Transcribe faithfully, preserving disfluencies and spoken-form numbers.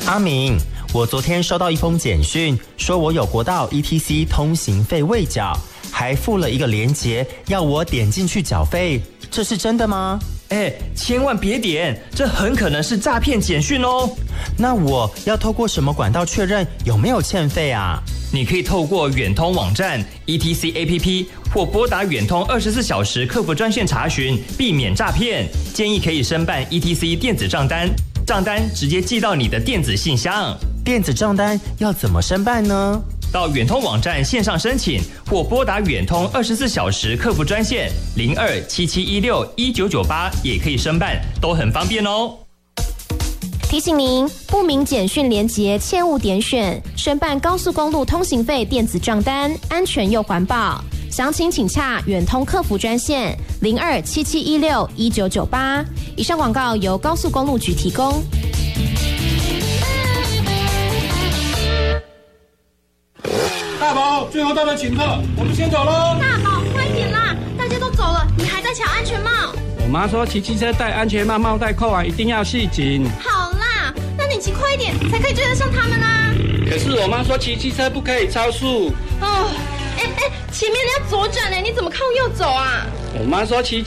阿明，我昨天收到一封简讯，说我有国道 E T C 通行费未缴，还附了一个连结，要我点进去缴费，这是真的吗？ 哎，千万别点，这很可能是诈骗简讯哦。 那我要透过什么管道确认有没有欠费啊？ 你可以透过远通网站、E T C A P P 或拨打远通二十四小时客服专线查询，避免诈骗。建议可以申办 E T C 电子账单，账单直接寄到你的电子信箱。 电子账单要怎么申办呢？ 到远通网站线上申请，或拨打远通二十四小时客服专线零二七七一六一九九八也可以申办，都很方便哦。 提醒您，不明简讯连结切勿点选，申办高速公路通行费电子账单，安全又环保。详情请洽远通客服专线零二七七一六一九九八。以上广告由高速公路局提供。 大宝，最后到了请客，我们先走喽。 大宝，快点啦！大家都走了，你还在抢安全帽。 我妈说骑机车戴安全帽，帽带扣完一定要系紧。 好啦，那你骑快一点，才可以追得上他们啊。 可是我妈说骑机车不可以超速。 哦，哎哎，前面你要左转呢，你怎么靠右走啊？ 我妈说骑